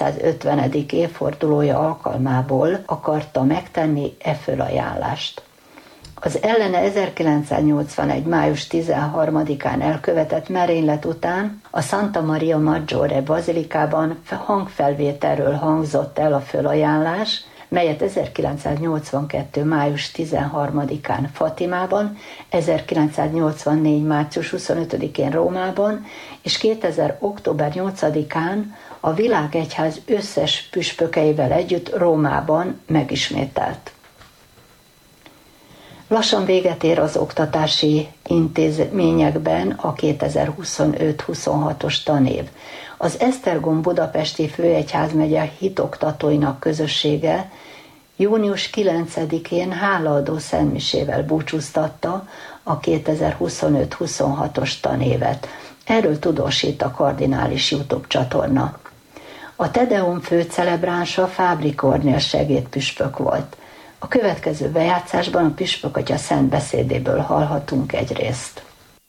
450. évfordulója alkalmából akarta megtenni e fölajánlást. Az ellene 1981. május 13-án elkövetett merénylet után a Santa Maria Maggiore bazilikában hangfelvételről hangzott el a fölajánlás, melyet 1982. május 13-án Fatimában, 1984. március 25-én Rómában és 2000. október 8-án a világegyház összes püspökeivel együtt Rómában megismételt. Lassan véget ér az oktatási intézményekben a 2025-26-os tanév. Az Esztergom budapesti főegyházmegye hitoktatóinak közössége június 9-én hálaadó szentmisével búcsúztatta a 2025-26-os tanévet. Erről tudósít a kardinális YouTube csatorna. A Tedeum főcelebránsa Fábri Kornél segédpüspök volt. A következő bejátszásban a püspök atya szent beszédéből hallhatunk egy részt.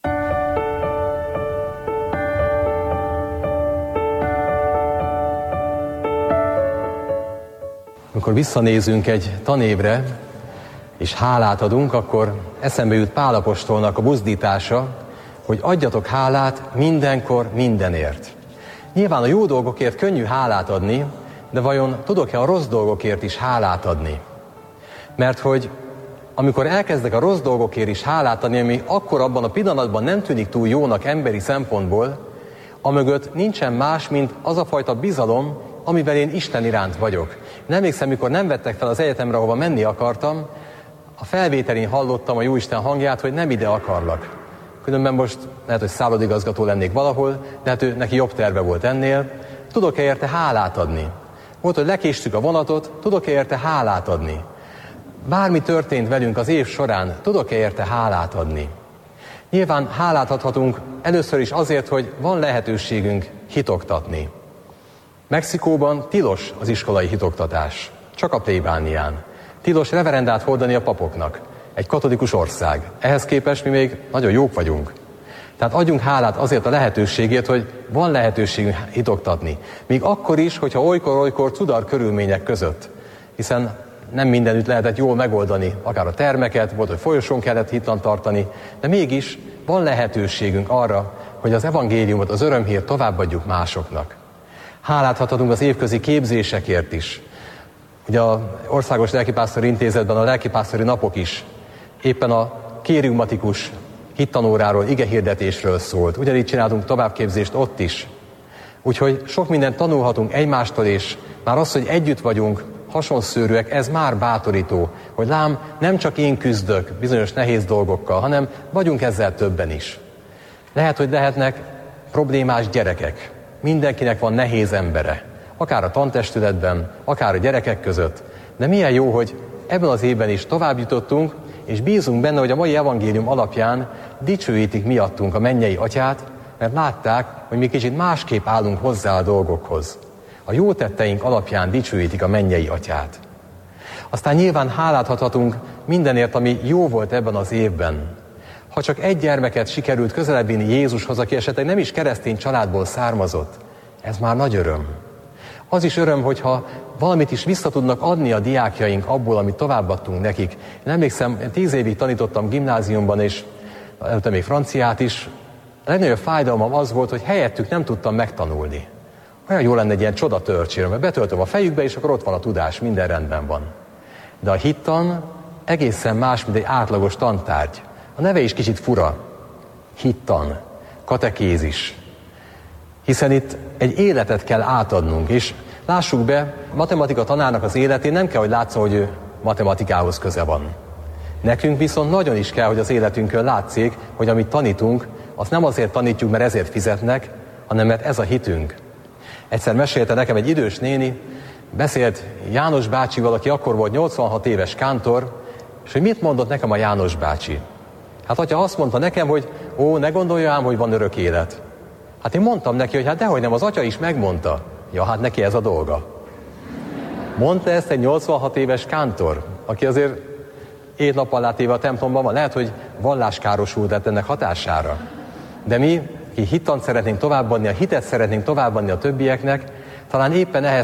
Amikor visszanézünk egy tanévre, és hálát adunk, akkor eszembe jut Pál apostolnak a buzdítása, hogy adjatok hálát mindenkor, mindenért. Nyilván a jó dolgokért könnyű hálát adni, de vajon tudok-e a rossz dolgokért is hálát adni? Mert hogy amikor elkezdek a rossz dolgokért is hálát adni, ami akkor abban a pillanatban nem tűnik túl jónak emberi szempontból, amögött nincsen más, mint az a fajta bizalom, amivel én Isten iránt vagyok. Én emlékszem, mikor nem vettek fel az egyetemre, ahova menni akartam, a felvételén hallottam a Jóisten hangját, hogy nem ide akarlak. Különben most lehet, hogy szállodigazgató lennék valahol, de hát neki jobb terve volt ennél. Tudok-e érte hálát adni? Volt, hogy lekéstük a vonatot, tudok-e érte hálát adni? Bármi történt velünk az év során, tudok-e érte hálát adni? Nyilván hálát adhatunk először is azért, hogy van lehetőségünk hitoktatni. Mexikóban tilos az iskolai hitoktatás, csak a plébánián. Tilos reverendát hordani a papoknak. Egy katolikus ország. Ehhez képest mi még nagyon jók vagyunk. Tehát adjunk hálát azért a lehetőségért, hogy van lehetőségünk hitoktatni. Még akkor is, hogyha olykor-olykor cudar körülmények között. Hiszen nem mindenütt lehetett jól megoldani, akár a termeket, volt, hogy folyosón kellett hittant tartani, de mégis van lehetőségünk arra, hogy az evangéliumot, az örömhírt továbbadjuk másoknak. Hálát adhatunk az évközi képzésekért is. Ugye az Országos Lelkipásztori Intézetben a lelkipásztori napok is éppen a kérigmatikus hittanóráról, igehirdetésről szólt. Ugyanígy csináltunk továbbképzést ott is. Úgyhogy sok mindent tanulhatunk egymástól, és már az, hogy együtt vagyunk, hasonszőrűek, ez már bátorító, hogy lám, nem csak én küzdök bizonyos nehéz dolgokkal, hanem vagyunk ezzel többen is. Lehet, hogy lehetnek problémás gyerekek. Mindenkinek van nehéz embere. Akár a tantestületben, akár a gyerekek között. De milyen jó, hogy ebben az évben is tovább jutottunk, és bízunk benne, hogy a mai evangélium alapján dicsőítik miattunk a mennyei atyát, mert látták, hogy mi kicsit másképp állunk hozzá a dolgokhoz. A jó tetteink alapján dicsőítik a mennyei atyát. Aztán nyilván hálát adhatunk mindenért, ami jó volt ebben az évben. Ha csak egy gyermeket sikerült közelebb vinni Jézushoz, aki esetleg nem is keresztény családból származott, ez már nagy öröm. Az is öröm, hogyha valamit is vissza tudnak adni a diákjaink abból, amit továbbadtunk nekik. Én emlékszem, 10 évig tanítottam gimnáziumban, és előtte még franciát is. A legnagyobb fájdalmam az volt, hogy helyettük nem tudtam megtanulni. Olyan jó lenne egy ilyen csodatörcsére, mert betöltöm a fejükbe, és akkor ott van a tudás, minden rendben van. De a hittan egészen más, mint egy átlagos tantárgy. A neve is kicsit fura. Hittan, katekézis. Hiszen itt egy életet kell átadnunk, és lássuk be, matematika tanárnak az életén nem kell, hogy látszon, hogy ő matematikához köze van. Nekünk viszont nagyon is kell, hogy az életünkön látszik, hogy amit tanítunk, azt nem azért tanítjuk, mert ezért fizetnek, hanem mert ez a hitünk. Egyszer mesélte nekem egy idős néni, beszélt János bácsival, aki akkor volt 86 éves kántor, és hogy mit mondott nekem a János bácsi. Hát atya azt mondta nekem, hogy ne gondolja ám, hogy van örök élet. Hát én mondtam neki, hogy hát dehogy nem, az atya is megmondta. Ja, hát neki ez a dolga. Mondta ezt egy 86 éves kántor, aki azért 7 nappal átéve a templomban van. Lehet, hogy valláskárosult lett ennek hatására. De mi, ki hittant szeretnénk továbbadni, a hitet szeretnénk továbbadni a többieknek, talán éppen ehhez